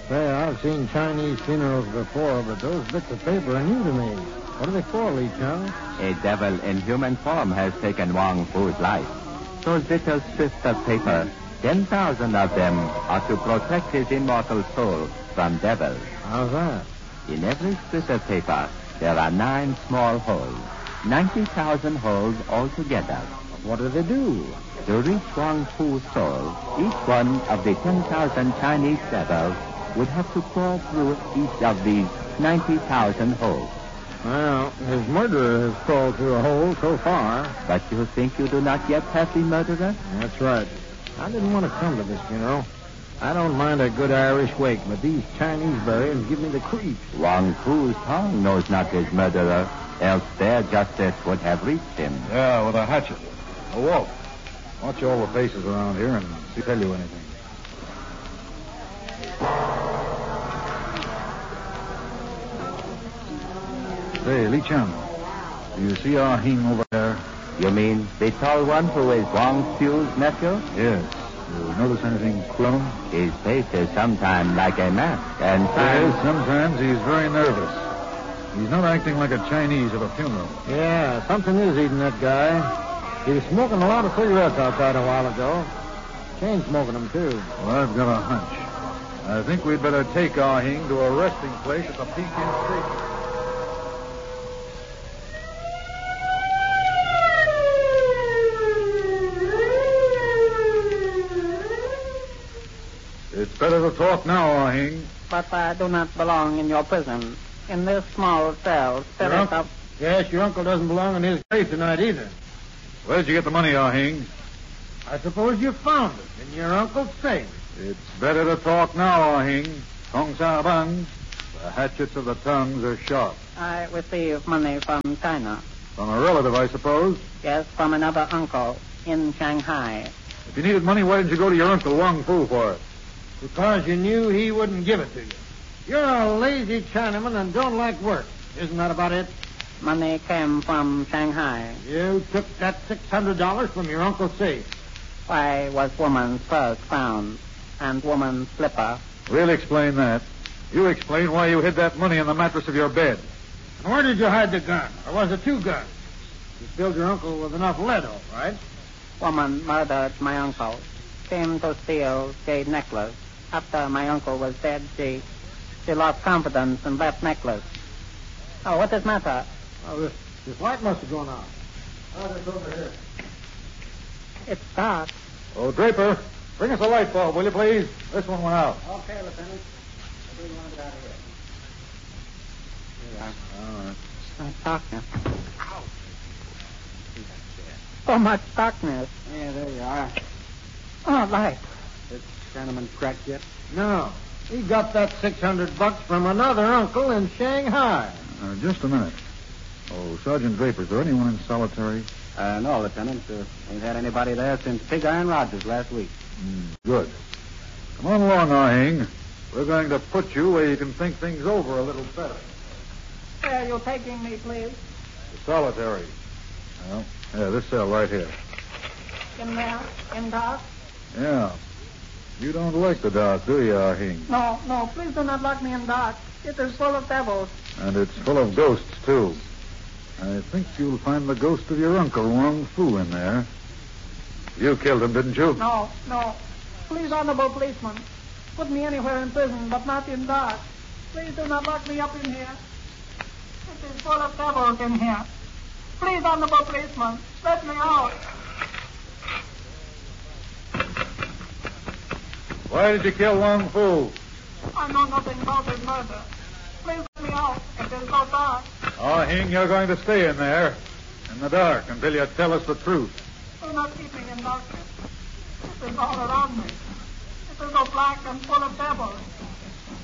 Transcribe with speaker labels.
Speaker 1: Say, I've seen Chinese funerals before, but those bits of paper are new to me. What are they for, Lee Chung?
Speaker 2: A devil in human form has taken Wang Fu's life. Those little strips of paper, 10,000 of them, are to protect his immortal soul from devils.
Speaker 1: How's that?
Speaker 2: In every strip of paper, there are 9 small holes. 90,000 holes altogether.
Speaker 1: What do they do?
Speaker 2: To reach Wang Fu's soul, each one of the 10,000 Chinese devils would have to crawl through each of these 90,000 holes.
Speaker 1: Well, his murderer has crawled through a hole so far.
Speaker 2: But you think you do not yet have the murderer?
Speaker 1: That's right. I didn't want to come to this funeral. I don't mind a good Irish wake, but these Chinese burials give me the creeps.
Speaker 2: Wang Fu's tongue knows not his murderer, else their justice would have reached him.
Speaker 3: Yeah, with a hatchet. A wolf. Watch all the faces around here and see if I tell you anything. Say, Li Chun, do you see Ah Hing over there?
Speaker 2: You mean the tall one who is Wang Fu's nephew?
Speaker 3: Yes. You notice anything queer?
Speaker 2: His face is sometimes like a mask, and
Speaker 3: Yes, sometimes he's very nervous. He's not acting like a Chinese at a funeral.
Speaker 1: Yeah, something is eating that guy. He was smoking a lot of cigarettes outside a while ago. Chain smoking them, too.
Speaker 3: Well, I've got a hunch. I think we'd better take Ah Hing to a resting place at the Peking Station. It's better to talk now, Ah Hing.
Speaker 4: But I do not belong in your prison. In this small cell, spirit of...
Speaker 1: Yes, your uncle doesn't belong in his grave tonight either.
Speaker 3: Where'd you get the money, Ah Hing?
Speaker 1: I suppose you found it in your uncle's safe.
Speaker 3: It's better to talk now, Ah Hing. Tong Sa Bang. The hatchets of the tongues are sharp.
Speaker 4: I received money from China.
Speaker 3: From a relative, I suppose.
Speaker 4: Yes, from another uncle in Shanghai.
Speaker 3: If you needed money, why didn't you go to your uncle Wang Fu for it?
Speaker 1: Because you knew he wouldn't give it to you. You're a lazy Chinaman and don't like work. Isn't that about it?
Speaker 4: Money came from Shanghai.
Speaker 1: You took that $600 from your uncle's safe.
Speaker 4: Why was woman's purse found and woman's slipper?
Speaker 3: We'll explain that. You explain why you hid that money in the mattress of your bed.
Speaker 1: And where did you hide the gun? Or was it 2 guns? You filled your uncle with enough lead, all right?
Speaker 4: Woman murdered my uncle. Came to steal jade necklace. After my uncle was dead, she lost confidence in that necklace. Oh, what is the matter?
Speaker 1: Oh, this light must have gone off. Oh, it's over here.
Speaker 4: It's dark.
Speaker 3: Oh, Draper, bring us a light bulb, will you, please? This one went out.
Speaker 1: Okay, Lieutenant. We want to get out of here.
Speaker 4: Here you are.
Speaker 3: All right.
Speaker 4: It's darkness. So much darkness.
Speaker 1: Yeah, there you are.
Speaker 4: Oh, light.
Speaker 1: This Chinaman cracked yet? No. He got that $600 from another uncle in Shanghai.
Speaker 3: Just a minute. Oh, Sergeant Draper, is there anyone in solitary?
Speaker 1: No, Lieutenant. Ain't had anybody there since Pig Iron Rogers last week.
Speaker 3: Good. Come on along, Ah Hing. We're going to put you where you can think things over a little better.
Speaker 4: Where are you taking me, please?
Speaker 3: The solitary. Well, yeah, this cell right here.
Speaker 4: In there? In dark?
Speaker 3: Yeah. You don't like the dark, do you, Ah Hing?
Speaker 4: No, please do not lock me in dark. It is full of devils.
Speaker 3: And it's full of ghosts, too. I think you'll find the ghost of your uncle, Wang Fu, in there. You killed him, didn't you?
Speaker 4: No. Please, honorable policeman, put me anywhere in prison, but not in dark. Please do not lock me up in here. It is full of devils in here. Please, honorable policeman, let me out.
Speaker 3: Why did you kill Wang Fu?
Speaker 4: I know nothing about his murder. Please let me out. It is so dark.
Speaker 3: Ah Hing, you're going to stay in there, in the dark, until you tell us the truth.
Speaker 4: Do not keep me in darkness. It is all around me. It is so black and full of devils.